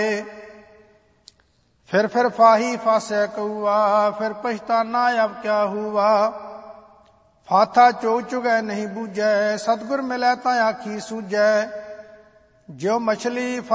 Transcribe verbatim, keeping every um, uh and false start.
फिर फिर फाही फासे कौआ, फिर पछताना अब क्या हुआ। फाथा चोग चुगै नहीं बूझै, सतगुर मिलै तां आखी सूझै। ज्यो मछली